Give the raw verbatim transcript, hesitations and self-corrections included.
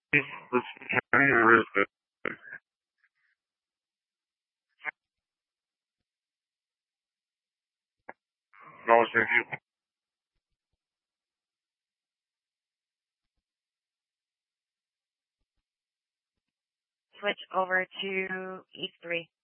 This county or is it? No, it's you. Switch over to E three.